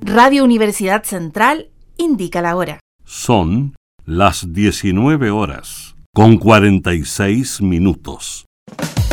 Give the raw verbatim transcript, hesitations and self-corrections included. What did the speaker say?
Radio Universidad Central indica la hora. Son las diecinueve horas con cuarenta y seis minutos.